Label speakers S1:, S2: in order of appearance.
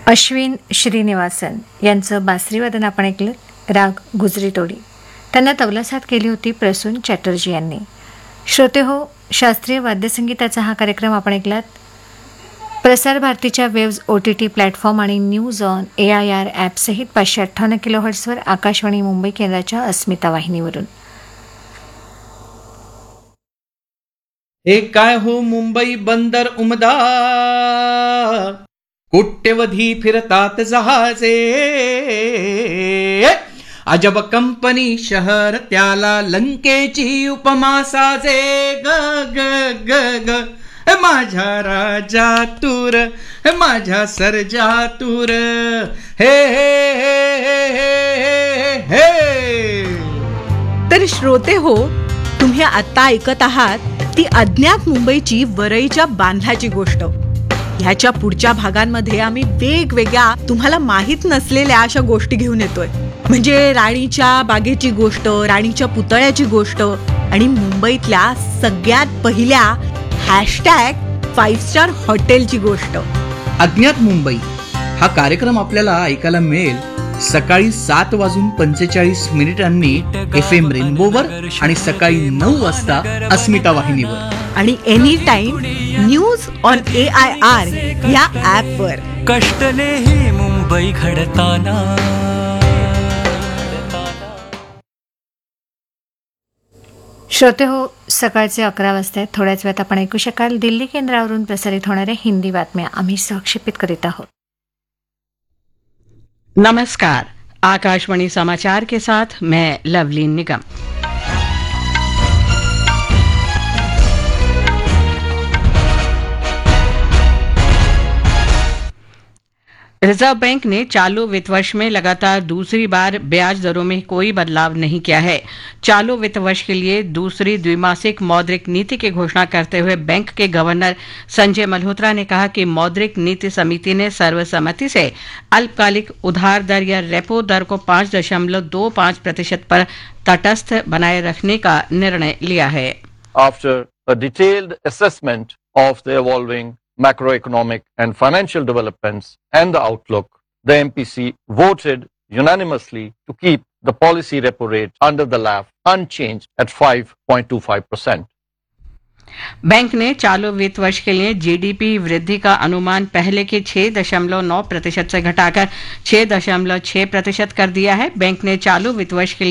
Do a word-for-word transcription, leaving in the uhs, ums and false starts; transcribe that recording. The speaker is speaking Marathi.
S1: अश्विन श्रीनिवासन यांचं बासरीवादन आपण ऐकलं. राग गुजरी तोडी. त्यांना तबला साथ केली होती प्रसून चॅटर्जी यांनी. श्रोते हो, शास्त्रीय वाद्यसंगीताचा हा कार्यक्रम आपण ऐकलात. प्रसार भारतीच्या waves O T T platform आणि news on A I R ॲपसहित पाचशे अठ्ठावन्न किलो हर्ट्सवर आकाशवाणी मुंबई केंद्राच्या अस्मिता वाहिनीवरून.
S2: हे काय हो मुंबई बंदर उमदा, कोट्यवधी फिरतात जहाजे, अजब कंपनी शहर त्याला लंकेची उपमा साजे. ग ग ग ग माझ्या राजा तूर, माझ्या सर्जा तूर, हे हे हे हे हे हे.
S3: तर श्रोते हो, तुम्ही आता ऐकत आहात ती अज्ञात मुंबईची वरईच्या बांधल्याची गोष्ट. ह्याच्या पुढच्या भागांमध्ये आम्ही वेगवेगळ्या तुम्हाला माहीत नसलेल्या अशा गोष्टी घेऊन येतोय. म्हणजे राणीच्या बागेची गोष्ट, राणीच्या पुतळ्याची गोष्ट आणि मुंबईतल्या सगळ्यात पहिल्या हॅशटॅग फाईव्ह स्टार हॉटेलची गोष्ट.
S2: अज्ञात मुंबई हा कार्यक्रम आपल्याला ऐकायला मिळेल सकाळी सात वाजून पंचेचाळीस मिनिटांनी एफ एम रेनबोवर आणि सकाळी नऊ वाजता अस्मिता वाहिनीवर
S3: आणि any time news on A I R या ऍप वर.
S4: कष्टले ही मुंबई घडताना.
S1: श्रोते हो, सकाळचे अकरा वाजता आहेत. थोड्याच वेळात आपण ऐकू शकाल दिल्ली केंद्रावरून प्रसारित होणाऱ्या हिंदी बातम्या. आम्ही संक्षेपित करीत आहोत.
S5: नमस्कार, आकाशवाणी समाचार के साथ मैं लवलीन निगम. रिजर्व बैंक ने चालू वित्त वर्ष में लगातार दूसरी बार ब्याज दरों में कोई बदलाव नहीं किया है. चालू वित्त वर्ष के लिए दूसरी द्विमासिक मौद्रिक नीति की घोषणा करते हुए बैंक के गवर्नर संजय मल्होत्रा ने कहा कि मौद्रिक नीति समिति ने सर्वसम्मति से अल्पकालिक उधार दर या रेपो दर को पाँच दशमलव दो पाँच प्रतिशत पर तटस्थ बनाए रखने का निर्णय लिया है.
S6: After a detailed assessment of the evolving macroeconomic and financial developments and the outlook, the M P C voted unanimously to keep the policy repo rate under the L A F unchanged at five point two five percent.
S5: Bank ने चालू वित्त वर्ष के लिए जीडीपी वृद्धि का अनुमान पहले के छह दशमलव नौ प्रतिशत से घटाकर छह दशमलव छह प्रतिशत कर दिया है. बैंक ने चालू वित्त वर्ष के लिए